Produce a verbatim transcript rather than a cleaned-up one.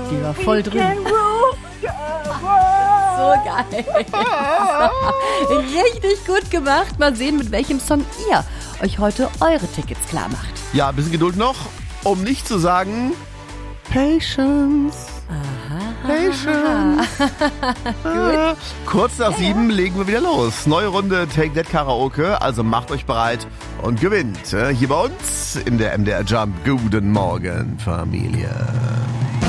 Die war voll drin. So geil. Richtig gut gemacht. Mal sehen, mit welchem Song ihr euch heute eure Tickets klar macht. Ja, ein bisschen Geduld noch, um nicht zu sagen Patience. Aha. Patience. Gut. Kurz nach sieben legen wir wieder los. Neue Runde Take That Karaoke. Also macht euch bereit und gewinnt. Hier bei uns in der M D R Jump. Guten Morgen, Familie.